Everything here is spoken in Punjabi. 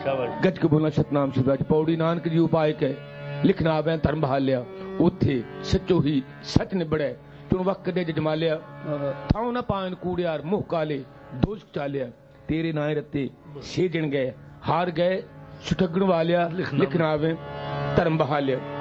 ਗੱਜ ਕੇ ਬੋਲਣਾ ਸਤਨਾਮ ਸ਼ਬਦ ਅੱਜ ਪੌੜੀ ਨਾਨਕ ਜੀ ਉਪਾਇ ਕੈ ਲਿਖਣਾ ਆਵੈ ਧਰਮ ਬਹਾਲਿਆ ਉੱਥੇ ਸੱਚੋ ਹੀ ਸੱਚ ਨਿਬੜੈ ਚੁਣ ਵਕ ਦੇ ਜਜਮਾਲਿਆ ਥਾਉ ਨਾ ਪਾਇਨ ਕੂੜਿਆਰ ਮੁਹ ਕਾਲੇ ਦੋਸ਼ ਚਾਲਿਆ ਤੇਰੇ ਨਾਏ ਰੱਤੇ ਛੇਜਣ ਗਏ ਹਾਰ ਗਏ ਸੁਠੱਗਣ ਵਾਲਿਆ ਲਿਖਣਾ ਆਵੈ ਧਰਮ ਬਹਾਲਿਆ